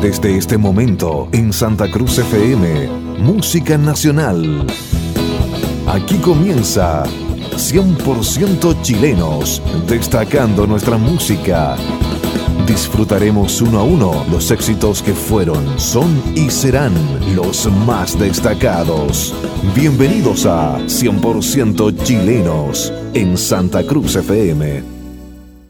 Desde este momento, en Santa Cruz FM, música nacional. Aquí comienza 100% chilenos, destacando nuestra música. Disfrutaremos uno a uno los éxitos que fueron, son y serán los más destacados. Bienvenidos a 100% chilenos en Santa Cruz FM.